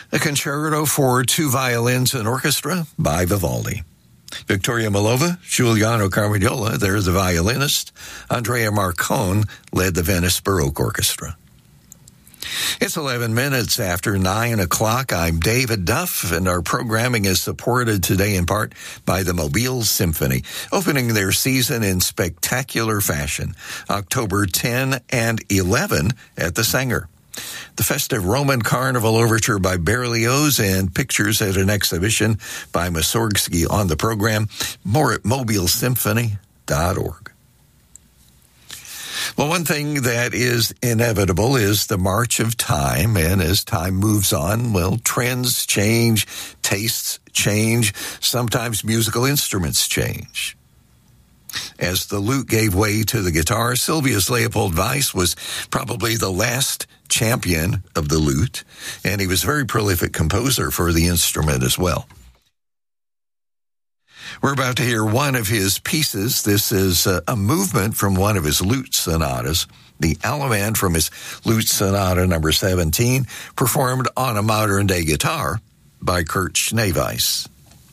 A concerto for two violins and orchestra by Vivaldi. Victoria Milova, Giuliano Carmagnola, they're the violinist. Andrea Marcone led the Venice Baroque Orchestra. It's 11 minutes after 9 o'clock. I'm David Duff, and our programming is supported today in part by the Mobile Symphony, opening their season in spectacular fashion, October 10 and 11 at the Sanger. The festive Roman Carnival overture by Berlioz and pictures at an exhibition by Mussorgsky on the program. More at mobilesymphony.org. Well, one thing that is inevitable is the march of time, and as time moves on, well, trends change, tastes change, sometimes musical instruments change. As the lute gave way to the guitar, Sylvius Leopold Weiss was probably the last champion of the lute, and he was a very prolific composer for the instrument as well. We're about to hear one of his pieces. This is a movement from one of his lute sonatas, the Allemande from his Lute Sonata number 17, performed on a modern-day guitar by Kurt Schneeweis.